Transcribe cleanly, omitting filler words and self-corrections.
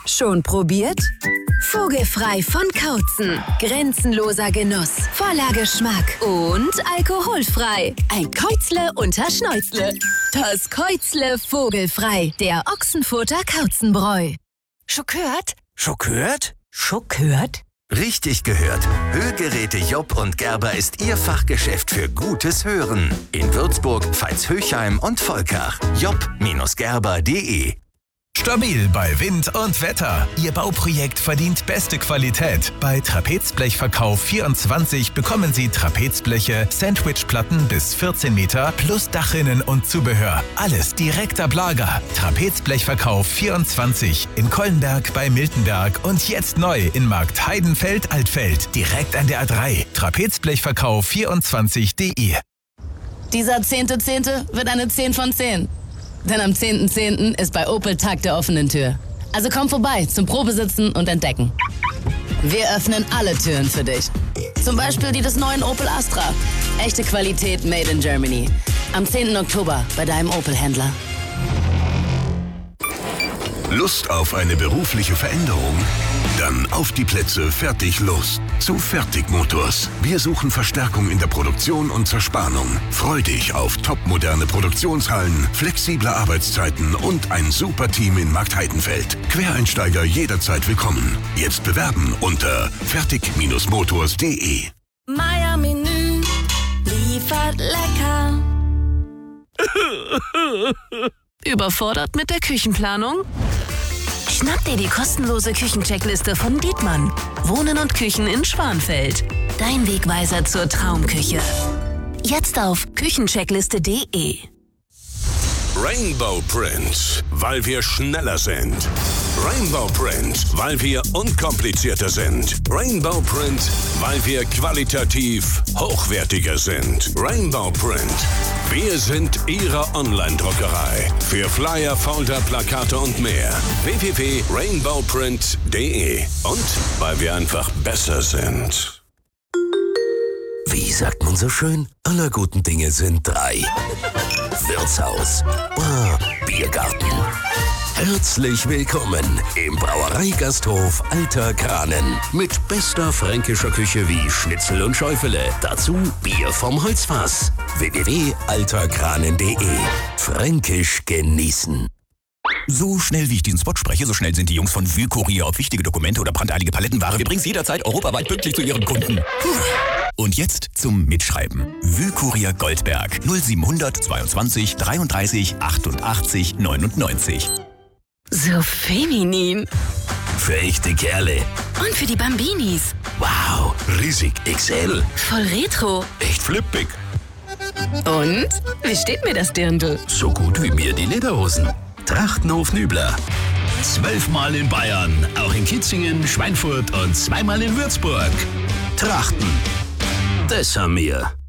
Schon probiert? Vogelfrei von Kautzen. Grenzenloser Genuss, voller Geschmack und alkoholfrei. Ein Käuzle unter Schnäuzle. Das Käuzle vogelfrei. Der Ochsenfurter Kauzenbräu. Schockiert? Schockiert? Schockiert? Richtig gehört. Hörgeräte Jopp und Gerber ist Ihr Fachgeschäft für gutes Hören. In Würzburg, Veitshöchheim und Volkach. jopp-gerber.de. Stabil bei Wind und Wetter. Ihr Bauprojekt verdient beste Qualität. Bei Trapezblechverkauf24 bekommen Sie Trapezbleche, Sandwichplatten bis 14 Meter plus Dachrinnen und Zubehör. Alles direkt ab Lager. Trapezblechverkauf24 in Kollenberg bei Miltenberg und jetzt neu in Markt Heidenfeld-Altfeld. Direkt an der A3. Trapezblechverkauf24.de. Dieser 10.10. wird eine 10 von 10. Denn am 10.10. ist bei Opel Tag der offenen Tür. Also komm vorbei zum Probesitzen und Entdecken. Wir öffnen alle Türen für dich. Zum Beispiel die des neuen Opel Astra. Echte Qualität made in Germany. Am 10. Oktober bei deinem Opel-Händler. Lust auf eine berufliche Veränderung? Dann auf die Plätze, fertig, los. Zu Fertig Motors. Wir suchen Verstärkung in der Produktion und Zerspannung. Freu dich auf topmoderne Produktionshallen, flexible Arbeitszeiten und ein super Team in Markt Heidenfeld. Quereinsteiger jederzeit willkommen. Jetzt bewerben unter fertig-motors.de. Meier Menü liefert lecker. Überfordert mit der Küchenplanung? Schnapp dir die kostenlose Küchencheckliste von Dietmann. Wohnen und Küchen in Schwanfeld. Dein Wegweiser zur Traumküche. Jetzt auf küchencheckliste.de. Rainbow Print, weil wir schneller sind. Rainbow Print, weil wir unkomplizierter sind. Rainbow Print, weil wir qualitativ hochwertiger sind. Rainbow Print, wir sind Ihre Online-Druckerei. Für Flyer, Folder, Plakate und mehr. www.rainbowprint.de. Und weil wir einfach besser sind. Wie sagt man so schön? Aller guten Dinge sind drei. Wirtshaus, Bar, Biergarten. Herzlich willkommen im Brauereigasthof Alter Kranen. Mit bester fränkischer Küche wie Schnitzel und Schäufele. Dazu Bier vom Holzfass. www.alterkranen.de. Fränkisch genießen. So schnell wie ich diesen Spot spreche, so schnell sind die Jungs von Wühlkurier auf wichtige Dokumente oder brandeilige Palettenware. Wir bringen es jederzeit europaweit pünktlich zu Ihren Kunden. Und jetzt zum Mitschreiben. Wühlkurier Goldberg 0700 22 33 88 99. So feminin. Für echte Kerle. Und für die Bambinis. Wow, riesig XL. Voll retro. Echt flippig. Und? Wie steht mir das Dirndl? So gut wie mir die Lederhosen. Trachtenhof Nübler. 12-mal in Bayern, auch in Kitzingen, Schweinfurt und 2-mal in Würzburg. Trachten. Das haben wir.